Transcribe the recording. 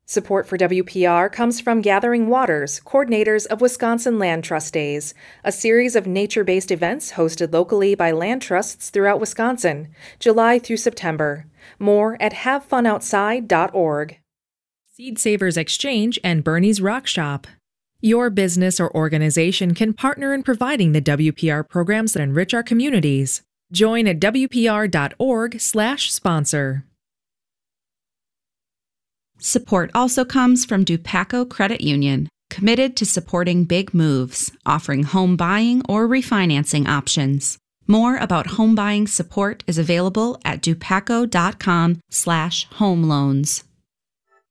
Support for WPR comes from Gathering Waters, coordinators of Wisconsin Land Trust Days, a series of nature-based events hosted locally by land trusts throughout Wisconsin, July through September. More at havefunoutside.org. Seed Savers Exchange and Bernie's Rock Shop. Your business or organization can partner in providing the WPR programs that enrich our communities. Join at WPR.org/sponsor. Support also comes from Dupaco Credit Union, committed to supporting big moves, offering home buying or refinancing options. More about home buying support is available at dupaco.com/home loans.